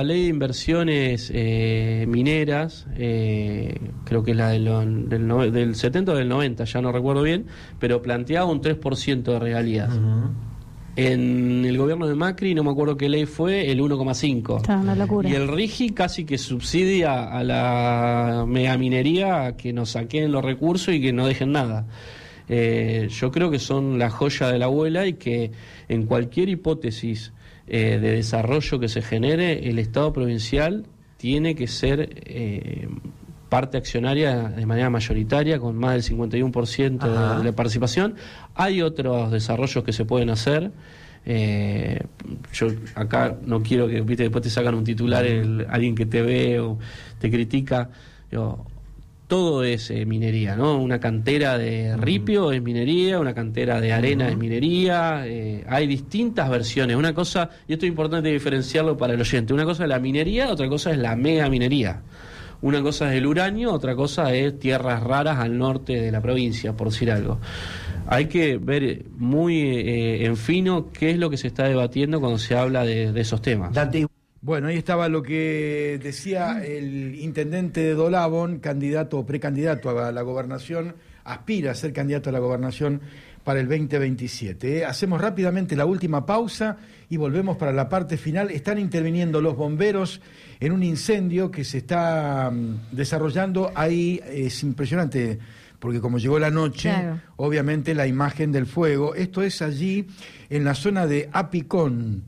La ley de inversiones mineras, creo que es la del 70 o del 90, ya no recuerdo bien, pero planteaba un 3% de regalías. En el gobierno de Macri, no me acuerdo qué ley fue, el 1,5. Está una locura. Y el RIGI casi que subsidia a la megaminería a que nos saquen los recursos y que no dejen nada. Yo creo que son la joya de la abuela y que en cualquier hipótesis de desarrollo que se genere, el Estado provincial tiene que ser parte accionaria de manera mayoritaria, con más del 51% de la participación. Hay otros desarrollos que se pueden hacer. Yo acá no quiero que, viste, después te sacan un titular alguien que te ve o te critica. Todo es minería, ¿no? Una cantera de ripio es minería, una cantera de arena es minería. Hay distintas versiones. Una cosa, y esto es importante diferenciarlo para el oyente, una cosa es la minería, otra cosa es la mega minería. Una cosa es el uranio, otra cosa es tierras raras al norte de la provincia, por decir algo. Hay que ver muy en fino qué es lo que se está debatiendo cuando se habla de esos temas. Bueno, ahí estaba lo que decía el intendente de Dolabón, candidato o precandidato a la gobernación, aspira a ser candidato a la gobernación para el 2027. Hacemos rápidamente la última pausa y volvemos para la parte final. Están interviniendo los bomberos en un incendio que se está desarrollando ahí. Es impresionante porque como llegó la noche, claro, obviamente la imagen del fuego. Esto es allí en la zona de Apicón.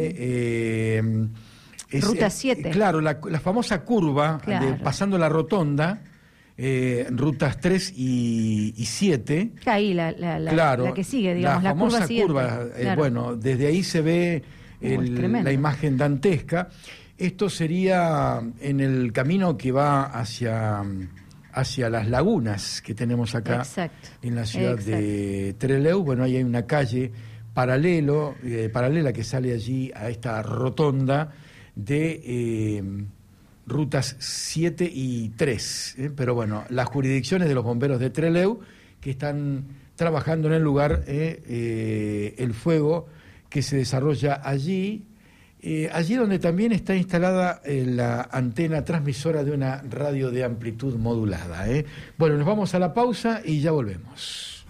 Ruta 7. Claro, la famosa curva, claro, pasando la rotonda, rutas 3 y 7. Ahí claro, la que sigue, digamos, la famosa curva. Claro. Bueno, desde ahí se ve la imagen dantesca. Esto sería en el camino que va hacia las lagunas que tenemos acá. Exacto, en la ciudad de Trelew. Bueno, ahí hay una calle paralela que sale allí a esta rotonda de rutas 7 y 3. Pero bueno, las jurisdicciones de los bomberos de Trelew que están trabajando en el lugar, el fuego que se desarrolla allí. Allí donde también está instalada la antena transmisora de una radio de amplitud modulada. Bueno, nos vamos a la pausa y ya volvemos.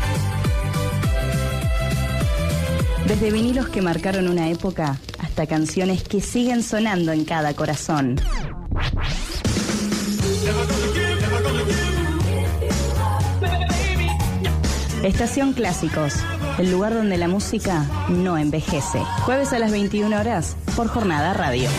Desde vinilos que marcaron una época hasta canciones que siguen sonando en cada corazón. Estación Clásicos, el lugar donde la música no envejece. Jueves a las 21 horas por Jornada Radio.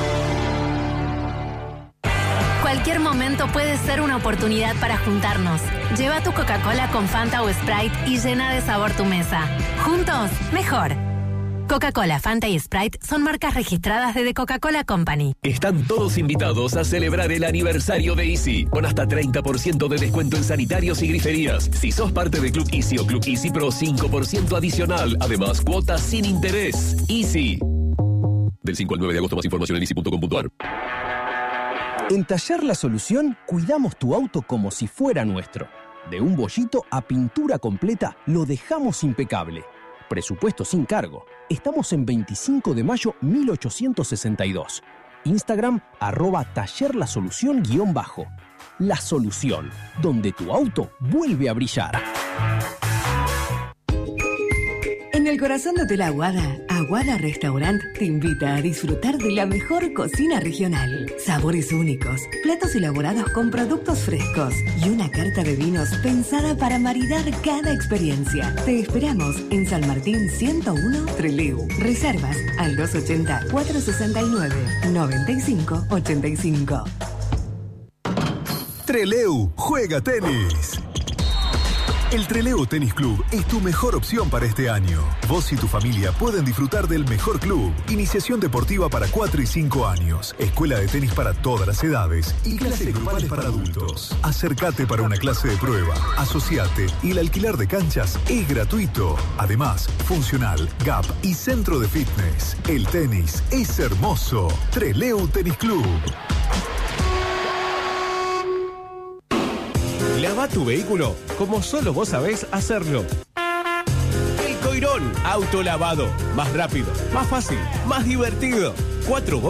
Cualquier momento puede ser una oportunidad para juntarnos. Lleva tu Coca-Cola con Fanta o Sprite y llena de sabor tu mesa. Juntos, mejor. Coca-Cola, Fanta y Sprite son marcas registradas de The Coca-Cola Company. Están todos invitados a celebrar el aniversario de Easy, con hasta 30% de descuento en sanitarios y griferías. Si sos parte de Club Easy o Club Easy Pro, 5% adicional. Además, cuotas sin interés. Easy. Del 5 al 9 de agosto, más información en easy.com.ar. En Taller La Solución, cuidamos tu auto como si fuera nuestro. De un bollito a pintura completa, lo dejamos impecable. Presupuesto sin cargo. Estamos en 25 de mayo 1862. Instagram, @tallerlasolución_. La Solución, donde tu auto vuelve a brillar. En el corazón de Hotel Aguada, Aguada Restaurant te invita a disfrutar de la mejor cocina regional. Sabores únicos, platos elaborados con productos frescos y una carta de vinos pensada para maridar cada experiencia. Te esperamos en San Martín 101, Trelew. Reservas al 280-469-9585. Trelew juega tenis. El Trelew Tenis Club es tu mejor opción para este año. Vos y tu familia pueden disfrutar del mejor club. Iniciación deportiva para 4 y 5 años. Escuela de tenis para todas las edades. Y clases grupales para adultos. Acércate para una clase de prueba. Asociate y el alquiler de canchas es gratuito. Además, funcional, gap y centro de fitness. El tenis es hermoso. Trelew Tenis Club. Lava tu vehículo como solo vos sabés hacerlo. El Coirón Autolavado. Más rápido, más fácil, más divertido. 4